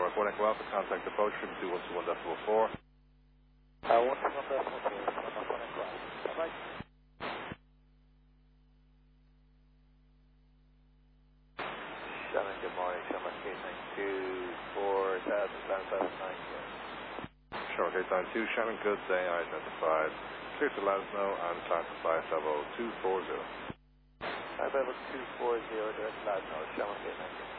Shamrock 1 Echo Alpha, contact approach frequency 121.4. 121.4, Shamrock 1 Echo Alpha. Bye-bye. Shannon, good morning. Shamrock 892, 4000, Shamrock 892, Shannon, good day, identified. Clear to Lasno and classify level 240. Level 240, direct Lasno, Shamrock 892.